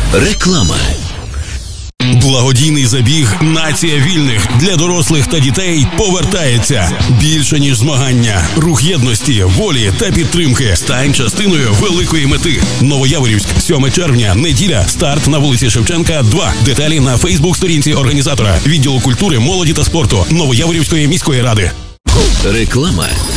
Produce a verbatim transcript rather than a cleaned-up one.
Реклама. Благодійний забіг «Нація вільних» для дорослих та дітей повертається. Більше, ніж змагання. Рух єдності, волі та підтримки. Стань частиною великої мети. Новояворівськ, сьоме червня, неділя. Старт на вулиці Шевченка, два. Деталі на фейсбук-сторінці організатора. Відділу культури, молоді та спорту Новояворівської міської ради. Реклама.